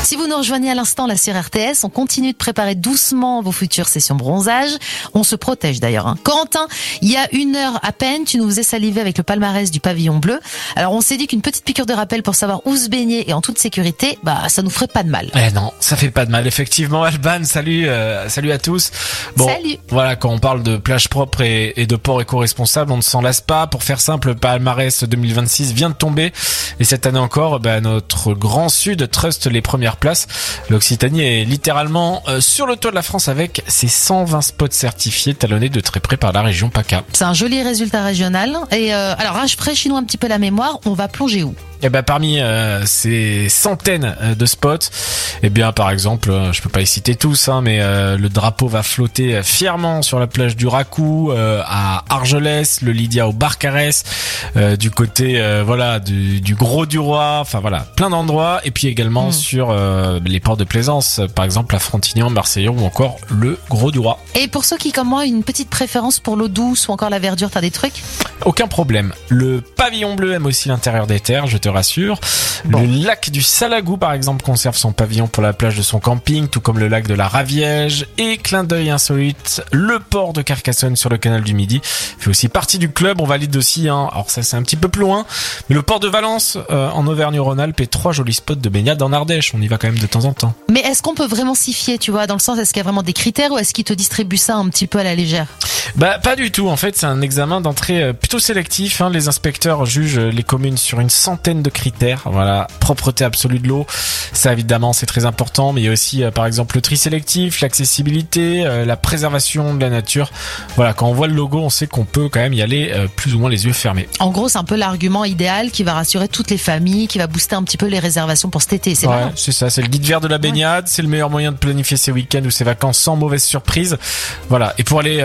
Si vous nous rejoignez à l'instant là sur RTS, on continue de préparer doucement vos futures sessions bronzage. On se protège d'ailleurs. Corentin, il y a 1 heure à peine, tu nous faisais saliver avec le palmarès du pavillon bleu. Alors on s'est dit qu'une petite piqûre de rappel pour savoir où se baigner et en toute sécurité, ça nous ferait pas de mal. Non, ça fait pas de mal. Effectivement, Alban, salut à tous. Bon, salut. Voilà, quand on parle de plage propre et de port éco-responsable, on ne s'en lasse pas. Pour faire simple, le palmarès 2026 vient de tomber. Et cette année encore, notre grand sud truste les premières places. L'Occitanie est littéralement sur le toit de la France avec ses 120 spots certifiés talonnés de très près par la région PACA. C'est un joli résultat régional. Et alors, rafraîchis-nous un petit peu la mémoire. On va plonger où ? Parmi ces centaines de spots, par exemple, je peux pas les citer tous, mais le drapeau va flotter fièrement sur la plage du Racou, à Argelès, le Lydia au Barcarès, du côté du Gros du Roi, plein d'endroits, et puis également sur les ports de plaisance, par exemple à Frontignan, Marseillon ou encore le Gros du Roi. Et pour ceux qui comme moi une petite préférence pour l'eau douce ou encore la verdure, t'as des trucs ? Aucun problème. Le pavillon bleu aime aussi l'intérieur des terres, je te rassure. Bon. Le lac du Salagou, par exemple, conserve son pavillon pour la plage de son camping, tout comme le lac de la Raviège. Et clin d'œil insolite, le port de Carcassonne sur le canal du Midi fait aussi partie du club. On valide aussi, alors ça c'est un petit peu plus loin, mais le port de Valence en Auvergne-Rhône-Alpes et 3 jolis spots de baignade en Ardèche. On y va quand même de temps en temps. Mais est-ce qu'on peut vraiment s'y fier, tu vois, dans le sens, est-ce qu'il y a vraiment des critères ou est-ce qu'ils te distribuent ça un petit peu à la légère ? Pas du tout. En fait, c'est un examen d'entrée plutôt sélectif. Les inspecteurs jugent les communes sur une centaine de critères. Voilà, propreté absolue de l'eau, ça évidemment c'est très important. Mais il y a aussi, par exemple, le tri sélectif, l'accessibilité, la préservation de la nature. Voilà, quand on voit le logo, on sait qu'on peut quand même y aller plus ou moins les yeux fermés. En gros, c'est un peu l'argument idéal qui va rassurer toutes les familles, qui va booster un petit peu les réservations pour cet été. C'est vrai. C'est ça. C'est le guide vert de la baignade. Ouais. C'est le meilleur moyen de planifier ses week-ends ou ses vacances sans mauvaise surprise. Voilà. Et pour aller